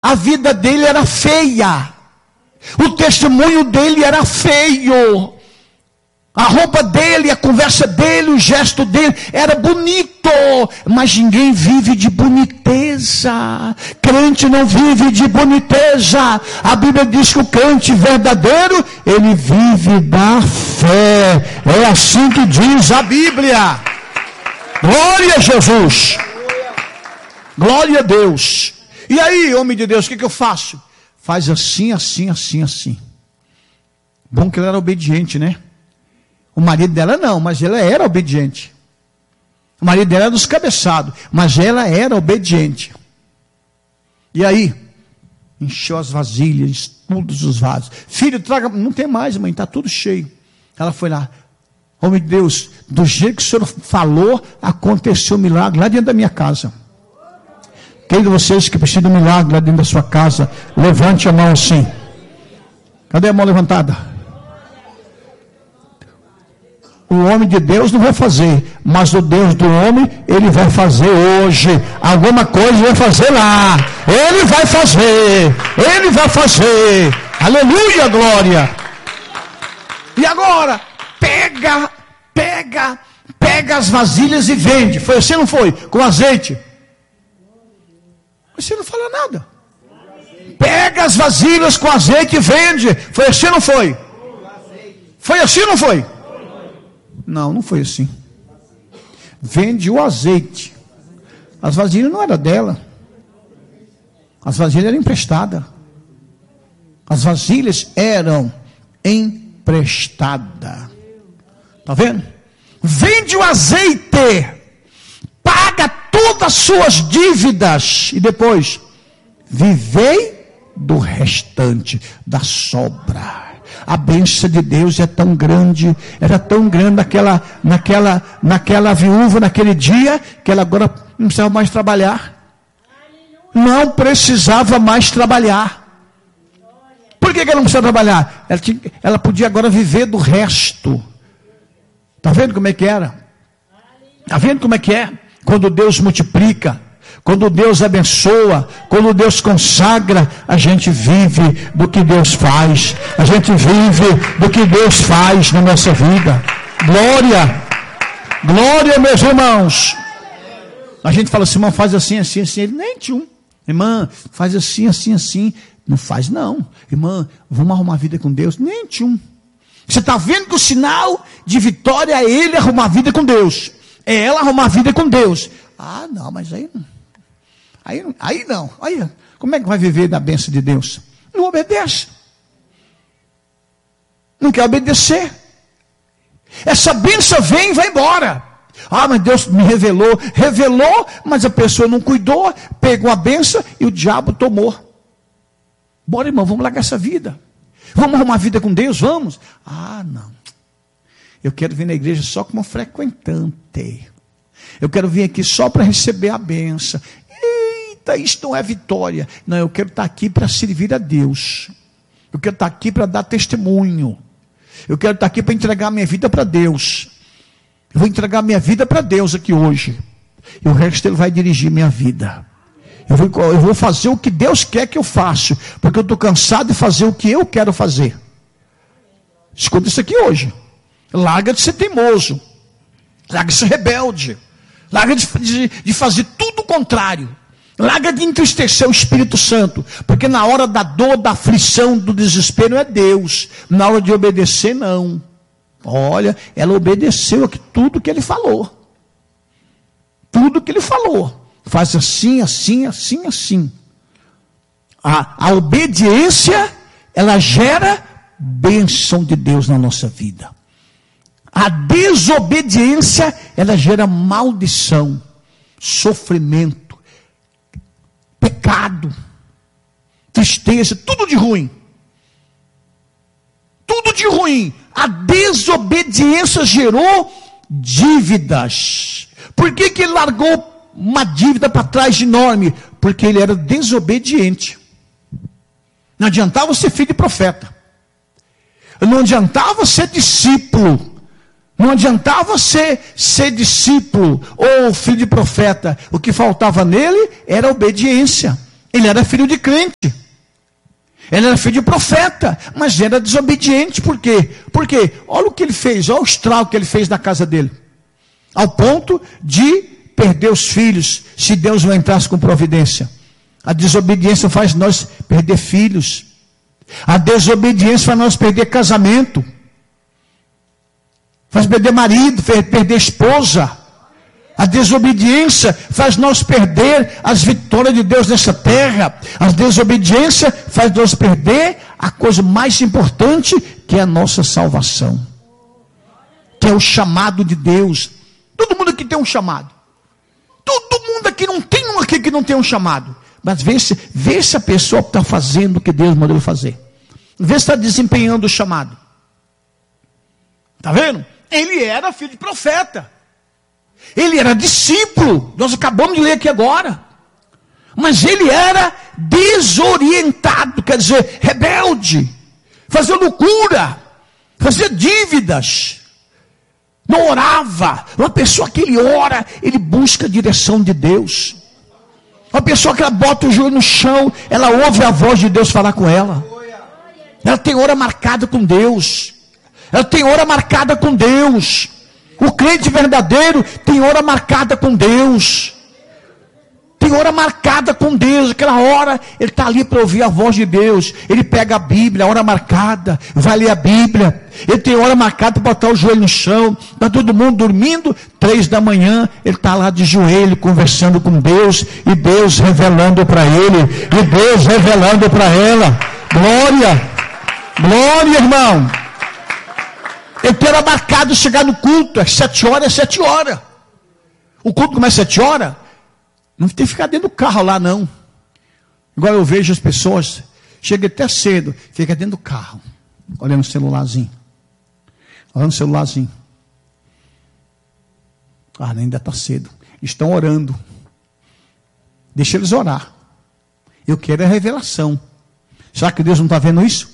A vida dele era feia. O testemunho dele era feio. A roupa dele, a conversa dele, o gesto dele era bonito, mas ninguém vive de boniteza. Crente não vive de boniteza. A Bíblia diz que o crente verdadeiro, ele vive da fé. É assim que diz a Bíblia. Glória a Jesus. Glória a Deus. E aí, homem de Deus, o que eu faço? Faz assim, assim, assim, assim. Bom que ele era obediente, né? O marido dela não, mas ela era obediente. O marido dela era descabeçado, mas ela era obediente. E aí, encheu as vasilhas, todos os vasos. Filho, traga, não tem mais, mãe, está tudo cheio. Ela foi lá, homem de Deus, do jeito que o senhor falou, aconteceu um milagre lá dentro da minha casa. Quem de vocês que precisa de um milagre lá dentro da sua casa, levante a mão assim. Cadê a mão levantada? O homem de Deus não vai fazer, mas o Deus do homem, ele vai fazer hoje. Alguma coisa vai fazer lá. Ele vai fazer. Ele vai fazer. Aleluia, glória. E agora, pega as vasilhas e vende. Foi assim ou não foi? Com azeite. Você não fala nada. Pega as vasilhas com azeite e vende. Foi assim ou não foi? Foi assim ou não foi? Não, não foi assim. Vende o azeite. As vasilhas não eram dela. As vasilhas eram emprestadas. As vasilhas eram emprestadas. Está vendo? Vende o azeite. Paga todas as suas dívidas. E depois, vivei do restante, da sobra. A bênção de Deus é tão grande, era tão grande naquela viúva, naquele dia, que ela agora não precisava mais trabalhar. Não precisava mais trabalhar. Por que ela não precisava trabalhar? Ela podia agora viver do resto. Está vendo como é que era? Está vendo como é que é? Quando Deus multiplica, quando Deus abençoa, quando Deus consagra, a gente vive do que Deus faz. A gente vive do que Deus faz na nossa vida. Glória! Glória, meus irmãos! A gente fala assim, irmão, faz assim, assim, assim. Ele nem tinha um. Irmã, faz assim, assim, assim. Não faz não. Irmã, vamos arrumar a vida com Deus. Nem tinha um. Você está vendo que o sinal de vitória é ele arrumar a vida com Deus. É ela arrumar a vida com Deus. Ah, não, mas aí não. Aí não. Aí, como é que vai viver da bênção de Deus? Não obedece. Não quer obedecer. Essa bênção vem e vai embora. Ah, mas Deus me revelou. Revelou, mas a pessoa não cuidou, pegou a bênção e o diabo tomou. Bora, irmão, vamos largar essa vida. Vamos arrumar a vida com Deus, vamos. Ah, não. Eu quero vir na igreja só como frequentante. Eu quero vir aqui só para receber a bênção. Eita, isso não é vitória. Não, eu quero estar aqui para servir a Deus. Eu quero estar aqui para dar testemunho. Eu quero estar aqui para entregar minha vida para Deus. Eu vou entregar minha vida para Deus aqui hoje. E o resto Ele vai dirigir minha vida. Eu vou fazer o que Deus quer que eu faça. Porque eu estou cansado de fazer o que eu quero fazer. Escuta isso aqui hoje. Larga de ser teimoso. Larga de ser rebelde. Larga de fazer tudo o contrário. Larga de entristecer o Espírito Santo. Porque na hora da dor, da aflição, do desespero é Deus. Na hora de obedecer, não. Olha, ela obedeceu aqui tudo que ele falou. Tudo que ele falou. Faz assim, assim, assim, assim. A obediência, ela gera bênção de Deus na nossa vida. A desobediência, ela gera maldição, sofrimento, pecado, tristeza, tudo de ruim. Tudo de ruim. A desobediência gerou dívidas. Por que ele largou uma dívida para trás enorme? Porque ele era desobediente. Não adiantava ser filho de profeta. Não adiantava ser discípulo. Não adiantava ser discípulo ou filho de profeta. O que faltava nele era obediência. Ele era filho de crente. Ele era filho de profeta, mas era desobediente. Por quê? Porque olha o que ele fez, olha o estrago que ele fez na casa dele. Ao ponto de perder os filhos, se Deus não entrasse com providência. A desobediência faz nós perder filhos. A desobediência faz nós perder casamento. Faz perder marido, perder esposa. A desobediência faz nós perder as vitórias de Deus nessa terra. A desobediência faz nós perder a coisa mais importante, que é a nossa salvação. Que é o chamado de Deus. Todo mundo aqui tem um chamado. Todo mundo aqui não tem um aqui que não tem um chamado. Mas vê se a pessoa está fazendo o que Deus mandou ele fazer. Vê se está desempenhando o chamado. Está vendo? Ele era filho de profeta. Ele era discípulo. Nós acabamos de ler aqui agora. Mas ele era desorientado, quer dizer, rebelde. Fazia loucura. Fazia dívidas. Não orava. Uma pessoa que ele ora, ele busca a direção de Deus. Uma pessoa que ela bota o joelho no chão, ela ouve a voz de Deus falar com ela. Ela tem hora marcada com Deus. Ela tem hora marcada com Deus. O crente verdadeiro tem hora marcada com Deus. Tem hora marcada com Deus. Aquela hora ele está ali para ouvir a voz de Deus. Ele pega a Bíblia, a hora marcada, vai ler a Bíblia. Ele tem hora marcada para botar o joelho no chão. Está todo mundo dormindo, 3 da manhã, ele está lá de joelho conversando com Deus. E Deus revelando para ele. E Deus revelando para ela. Glória! Glória, irmão! Ele tem hora marcada de chegar no culto. Às 7 horas, é 7 horas. O culto começa às 7 horas. Não tem que ficar dentro do carro lá, não. Igual eu vejo as pessoas, chega até cedo, fica dentro do carro, olhando o celularzinho. Olhando o celularzinho. Ah, ainda está cedo. Estão orando. Deixa eles orar. Eu quero a revelação. Será que Deus não está vendo isso?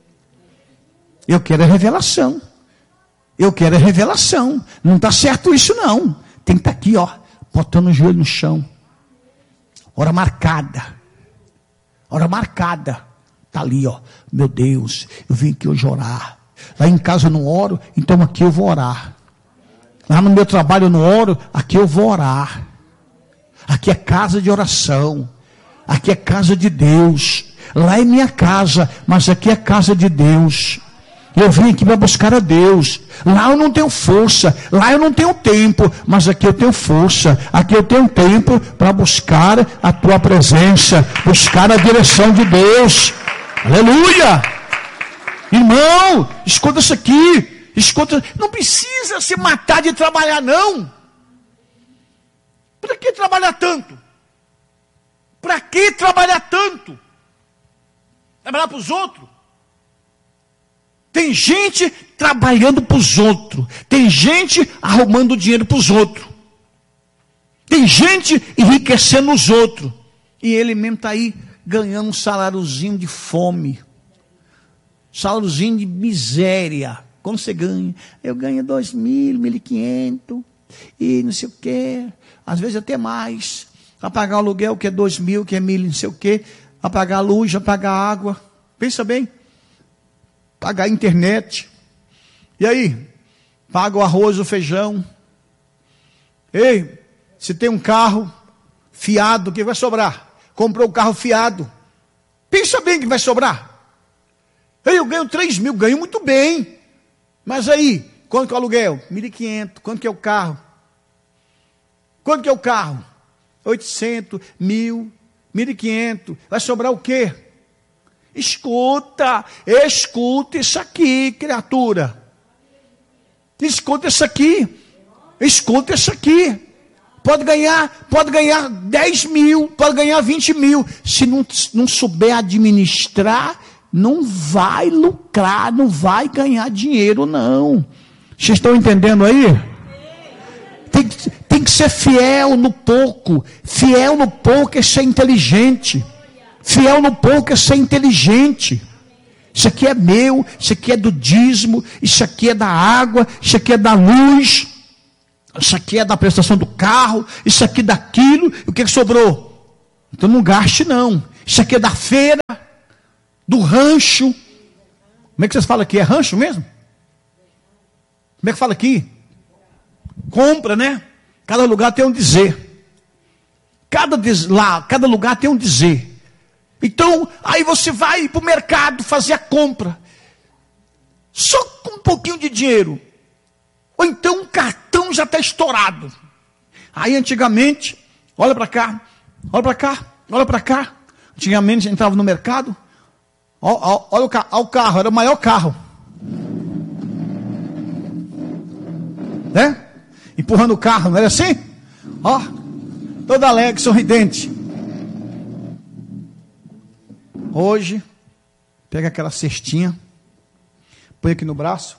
Eu quero a revelação. Eu quero a revelação. Não está certo isso, não. Tem que estar aqui, ó, botando o joelho no chão. Hora marcada. Hora marcada. Está ali, ó. Meu Deus, eu vim aqui hoje orar. Lá em casa eu não oro, então aqui eu vou orar. Lá no meu trabalho eu não oro, aqui eu vou orar. Aqui é casa de oração. Aqui é casa de Deus. Lá é minha casa, mas aqui é casa de Deus. Eu vim aqui para buscar a Deus. Lá eu não tenho força, lá eu não tenho tempo, mas aqui eu tenho força. Aqui eu tenho tempo para buscar a tua presença, buscar a direção de Deus. Aleluia! Irmão, escuta isso aqui. Escuta, não precisa se matar de trabalhar, não. Para que trabalhar tanto? Para que trabalhar tanto? Trabalhar para os outros? Tem gente trabalhando para os outros. Tem gente arrumando dinheiro para os outros. Tem gente enriquecendo os outros. E ele mesmo está aí ganhando um saláriozinho de fome. Saláriozinho de miséria. Como você ganha? Eu ganho 2.000, 1.500. E não sei o quê. Às vezes até mais. Para pagar o aluguel, que é 2.000, que é 1.000, não sei o quê. Para pagar a luz, para pagar a água. Pensa bem. Pagar a internet. E aí? Paga o arroz, o feijão. Ei, se tem um carro fiado, o que vai sobrar? Comprou o carro fiado. Pensa bem que vai sobrar. Ei, eu ganho 3.000, ganho muito bem. Mas aí, quanto que é o aluguel? 1.500. Quanto que é o carro? Quanto que é o carro? 800, 1.000, 1.500. Vai sobrar o quê? Escuta isso aqui, criatura. Escuta isso aqui. Escuta isso aqui. Pode ganhar 10.000, pode ganhar 20.000. Se não souber administrar, não vai lucrar, não vai ganhar dinheiro, não. Vocês estão entendendo aí? Tem que ser fiel no pouco. Fiel no pouco é ser inteligente. Fiel no pouco é ser inteligente. Isso aqui é meu, isso aqui é do dízimo, isso aqui é da água, isso aqui é da luz, isso aqui é da prestação do carro, isso aqui daquilo. E o que sobrou? Então não gaste não. Isso aqui é da feira, do rancho. Como é que vocês falam aqui? É rancho mesmo? Como é que fala aqui? Compra, né? Cada lugar tem um dizer. Cada lugar tem um dizer. Então, aí você vai para o mercado fazer a compra. Só com um pouquinho de dinheiro. Ou então um cartão já está estourado. Aí antigamente, olha para cá, olha para cá, olha para cá. Antigamente a gente entrava no mercado. Olha o carro, era o maior carro. Né? Empurrando o carro, não era assim? Ó, todo alegre, sorridente. Hoje, pega aquela cestinha, põe aqui no braço.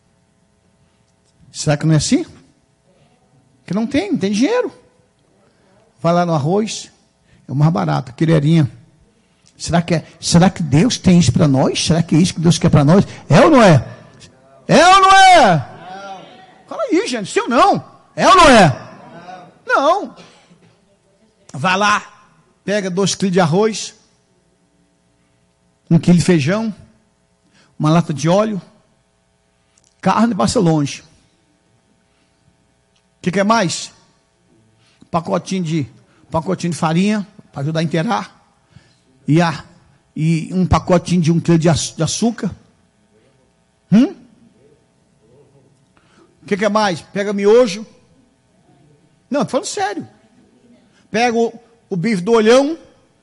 Será que não é assim? Que não tem dinheiro. Vai lá no arroz, é o mais barato, colherinha. Será que Deus tem isso para nós? Será que é isso que Deus quer para nós? É ou não é? É ou não é? Não. Fala aí, gente, sim ou não? É ou não é? Não. Vai lá, pega 2 quilos de arroz, 1 quilo de feijão, uma lata de óleo, carne passa longe. O que é mais? Pacotinho de farinha, para ajudar a inteirar. E um pacotinho de 1 quilo de açúcar. O que é mais? Pega miojo. Não, estou falando sério. Pega o bife do olhão.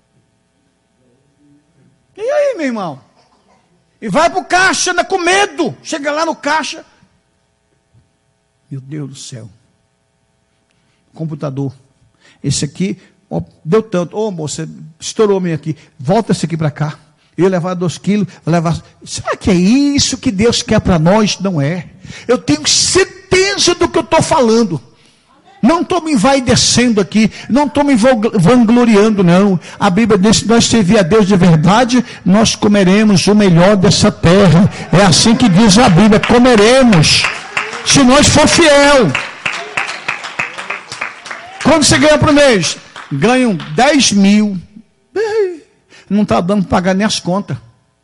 E aí, meu irmão? E vai para o caixa, anda com medo. Chega lá no caixa. Meu Deus do céu. Computador. Esse aqui, ó, deu tanto. Ô, moça, estourou-me aqui. Volta esse aqui para cá. Eu ia levar 2 quilos. Será que é isso que Deus quer para nós? Não é. Eu tenho certeza do que eu estou falando. Não estou me envaidecendo aqui, não estou me vangloriando, não. A Bíblia diz que nós servir a Deus de verdade, nós comeremos o melhor dessa terra. É assim que diz a Bíblia, comeremos, se nós for fiel. Quando você ganha por mês? Ganham 10 mil. Não está dando para pagar nem as contas.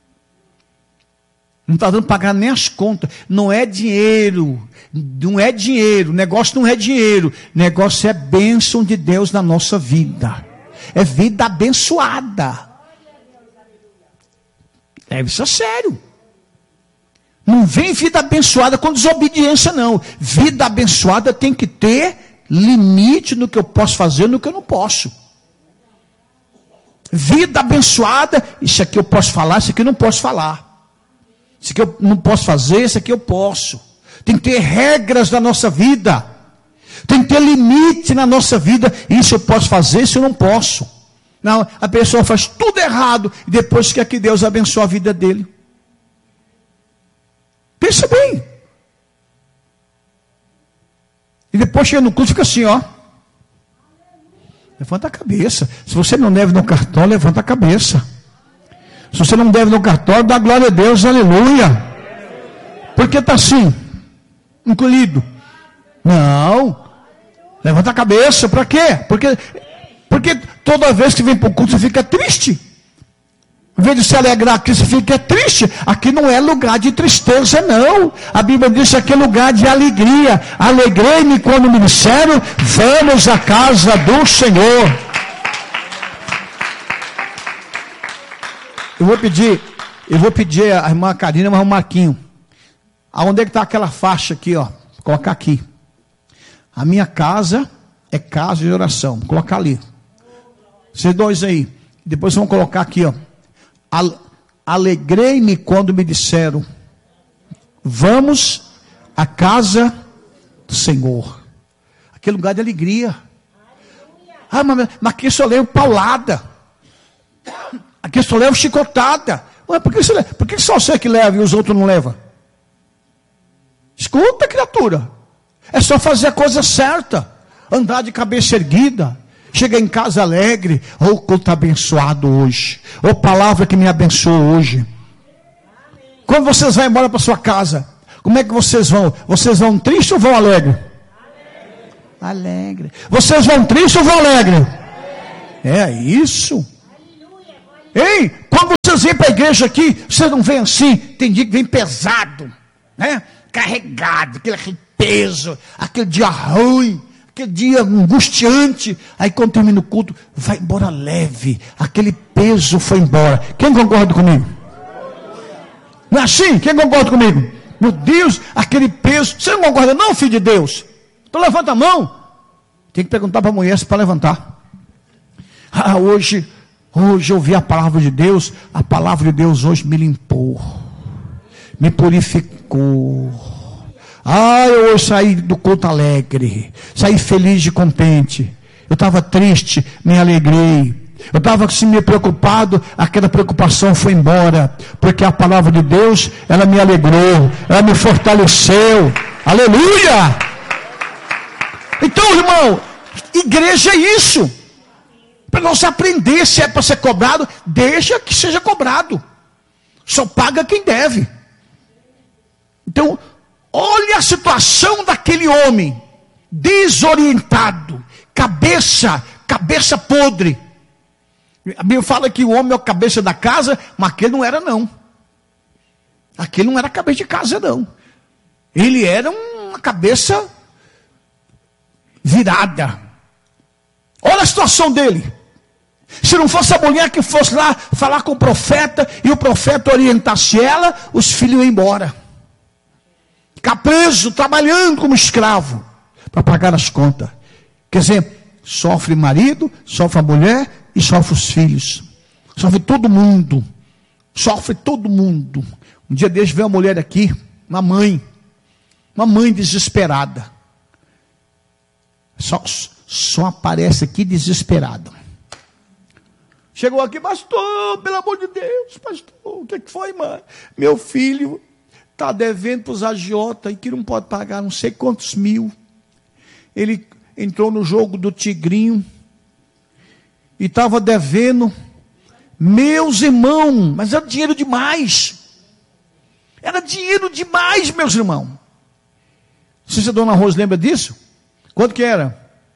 Não está dando para pagar nem as contas. Não é dinheiro. Não é dinheiro. O negócio não é dinheiro. O negócio é bênção de Deus na nossa vida. É vida abençoada. Deve ser sério. Não vem vida abençoada com desobediência, não. Vida abençoada tem que ter limite no que eu posso fazer e no que eu não posso. Vida abençoada, isso aqui eu posso falar, isso aqui eu não posso falar. Isso aqui eu não posso fazer, isso aqui eu posso. Tem que ter regras na nossa vida. Tem que ter limite na nossa vida. Isso eu posso fazer, isso eu não posso. Não, a pessoa faz tudo errado e depois quer que Deus abençoe a vida dele. Pensa bem. E depois chega no culto e fica assim, ó. Levanta a cabeça. Se você não deve no cartão, levanta a cabeça. Se você não deve no cartório, dá glória a Deus, aleluia. Por que está assim? Encolhido? Não. Levanta a cabeça, para quê? Porque toda vez que vem para o culto você fica triste. Em vez de se alegrar aqui, você fica triste. Aqui não é lugar de tristeza, não. A Bíblia diz que aqui é lugar de alegria. Alegrei-me quando me disseram, vamos à casa do Senhor. Eu vou pedir a irmã Karina, mas o Marquinho. Aonde é que está aquela faixa aqui, ó? Vou colocar aqui. A minha casa é casa de oração. Vou colocar ali. Vocês dois aí. Depois vão colocar aqui, ó. Alegrei-me quando me disseram, vamos à casa do Senhor. Aquele lugar de alegria. Ah, mas aqui só levo paulada. Aqui só levo chicotada. Ué, por que só você que leva e os outros não levam? Escuta, criatura. É só fazer a coisa certa. Andar de cabeça erguida. Chegar em casa alegre. Oh, culto abençoado hoje. Oh, palavra que me abençoou hoje. Quando vocês vão embora para sua casa, como é que vocês vão? Vocês vão tristes ou vão alegre? Alegre. Vocês vão tristes ou vão alegre? É isso. Ei, quando vocês vêm para a igreja aqui, vocês não vêm assim. Tem dia que vem pesado, né? Carregado, aquele peso, aquele dia ruim, aquele dia angustiante. Aí quando termina o culto, vai embora leve. Aquele peso foi embora. Quem concorda comigo? Não é assim? Quem concorda comigo? Meu Deus, aquele peso. Você não concorda não, filho de Deus? Então levanta a mão. Tem que perguntar para a mulher se para levantar. Hoje eu ouvi a palavra de Deus. A palavra de Deus hoje me limpou, me purificou. Eu hoje saí do culto alegre, saí feliz e contente. Eu estava triste, me alegrei. Eu estava assim meio preocupado, aquela preocupação foi embora, porque a palavra de Deus, ela me alegrou, ela me fortaleceu. Aleluia! Então, irmão, igreja é isso. Para nós aprender, se é para ser cobrado, deixa que seja cobrado. Só paga quem deve. Então, olha a situação daquele homem, desorientado, cabeça podre. A Bíblia fala que o homem é a cabeça da casa, mas aquele não era não. Aquele não era cabeça de casa não. Ele era uma cabeça virada. Olha a situação dele. Se não fosse a mulher que fosse lá falar com o profeta, e o profeta orientasse ela, os filhos iam embora. Ficar preso, trabalhando como escravo, para pagar as contas. Quer dizer, sofre o marido, sofre a mulher, e sofre os filhos, sofre todo mundo, Um dia desses veio uma mulher aqui, uma mãe desesperada, só aparece aqui desesperada. Chegou aqui, pastor, pelo amor de Deus, pastor, o que foi, mãe? Meu filho está devendo para os agiotas, e que não pode pagar não sei quantos mil, ele entrou no jogo do tigrinho, e estava devendo, meus irmãos, mas era dinheiro demais. Era dinheiro demais, meus irmãos. Não sei se a dona Rose lembra disso. Quanto que era?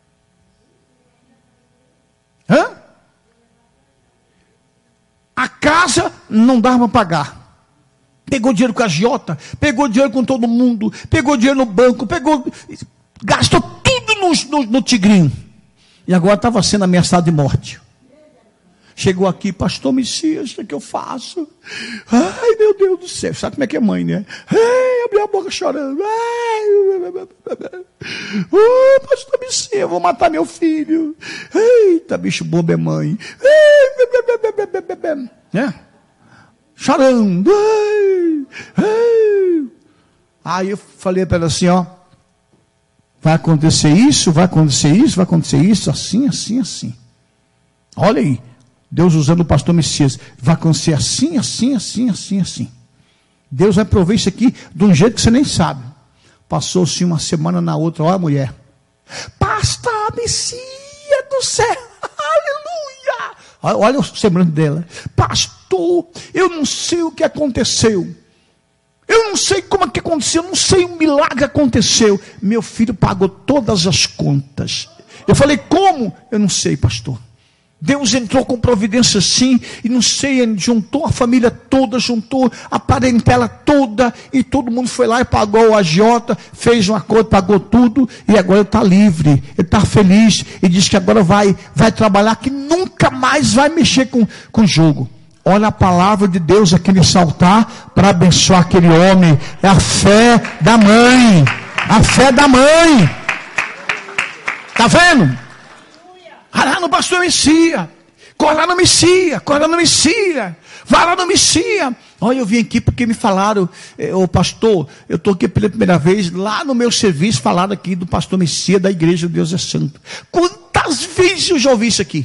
A casa não dava para pagar. Pegou dinheiro com a agiota, pegou dinheiro com todo mundo, pegou dinheiro no banco, gastou tudo no tigrinho. E agora estava sendo ameaçado de morte. Chegou aqui, pastor Messias, o que eu faço? Ai, meu Deus do céu. Sabe como é que é mãe, né? Abriu a boca chorando. Pastor Messias, eu vou matar meu filho. Eita, bicho bobo é mãe. Né? Chorando. Aí eu falei para ela assim, vai acontecer isso, vai acontecer isso, vai acontecer isso, assim, assim, assim. Olha aí, Deus usando o pastor Messias, vai acontecer assim, assim, assim, assim, assim. Deus vai prover isso aqui de um jeito que você nem sabe. Passou-se uma semana na outra, olha a mulher. Pastor Messias do céu, aleluia. Olha o semblante dela. Pastor, eu não sei o que aconteceu. Eu não sei como é que aconteceu, eu não sei, um milagre aconteceu. Meu filho pagou todas as contas. Eu falei, como? Eu não sei, pastor. Deus entrou com providência sim, e não sei, juntou a família toda, juntou a parentela toda, e todo mundo foi lá e pagou o agiota, fez um acordo, pagou tudo, e agora ele está livre, ele está feliz, e diz que agora vai trabalhar, que nunca mais vai mexer com jogo. Olha a palavra de Deus aqui nesse altar, para abençoar aquele homem. É a fé da mãe. A fé da mãe. Está vendo? Vai lá no pastor Messias. Corre lá no Messias. Corre lá no Messias. Vai lá no Messias. Olha, eu vim aqui porque me falaram, pastor, eu estou aqui pela primeira vez, lá no meu serviço, falaram aqui do pastor Messias da igreja de Deus é Santo. Quantas vezes eu já ouvi isso aqui?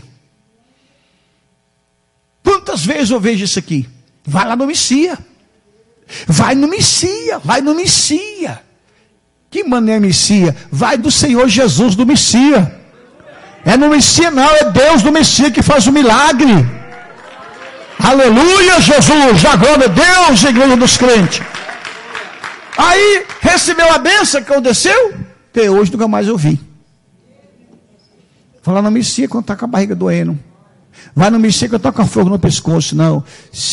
Quantas vezes eu vejo isso aqui? Vai lá no Messias. Vai no Messias. Vai no Messias. Que mané Messias? Vai do Senhor Jesus do Messias. É no Messias não, é Deus do Messias que faz o milagre. Aleluia, Jesus. Agora Deus, igreja dos crentes. Aí, recebeu a bênção que aconteceu? Até hoje nunca mais ouvi. Falar no Messias quando está com a barriga doendo. Vai no mexer que eu estou com fogo no pescoço, não.